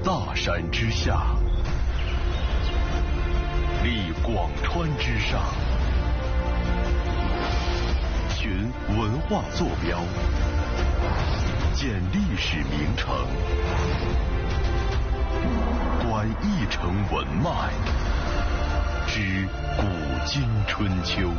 大山之下，立广川之上，寻文化坐标，建历史名城，观一城文脉，知古今春秋。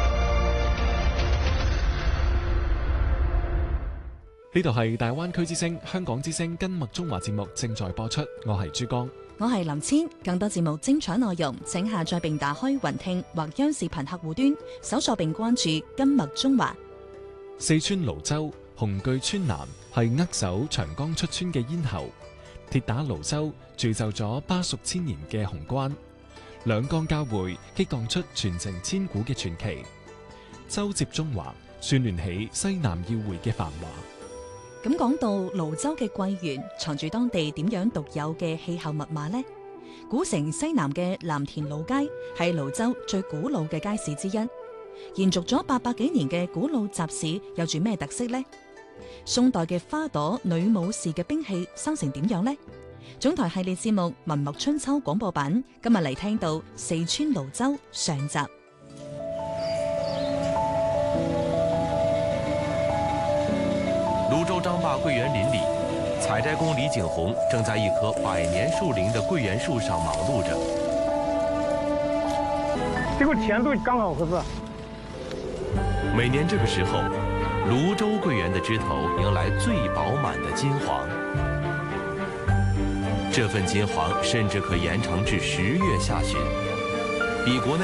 呢度係大灣區之聲、香港之聲跟麥中華節目正在播出，我係珠江， 我係林千。更多節目精彩內容，請下載並打開雲聽或央視頻客戶端，搜索並關注跟麥中華。 四川瀘州紅巨川南係扼守長江出川嘅咽喉，鐵打瀘州鑄就咗巴蜀千年嘅雄關，兩江交匯激盪出傳承千古嘅傳奇，州接中華，串聯起西南要匯嘅繁華。 咁講到瀘州嘅桂園，藏住當地點樣獨有嘅氣候密碼呢？古城西南嘅藍田老街係瀘州最古老嘅街市之一，延續咗800幾年嘅古老集市有住咩特色呢？宋代嘅花朵女武士嘅兵器生成點樣呢？總台系列節目《文墨春秋》廣播版今日嚟聽到四川瀘州上集。 泸州張壩桂園林裡，採摘工李景洪正在一棵100年樹齡的桂圓樹上忙碌着。 這個甜度剛好合適。 每年這個時候，泸州桂圓的枝頭迎來最飽滿的金黃，這份金黃甚至可延長至10月下旬，比國內